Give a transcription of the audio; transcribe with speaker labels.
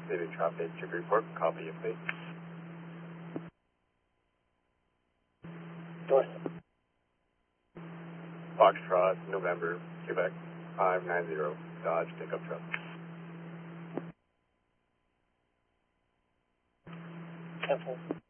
Speaker 1: Leaving traffic to report, copy your plate.
Speaker 2: Go ahead.
Speaker 1: Foxtrot, November, Quebec, 590, Dodge pickup truck.
Speaker 2: Careful.